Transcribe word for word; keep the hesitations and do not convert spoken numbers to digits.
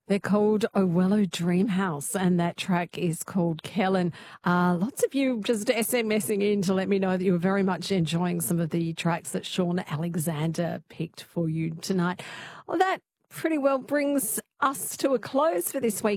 They're called Owello Dreamhouse, and that track is called Kellen. Uh, lots of you just SMSing in to let me know that you were very much enjoying some of the tracks that Sean Alexander picked for you tonight. Well, that pretty well brings us to a close for this week.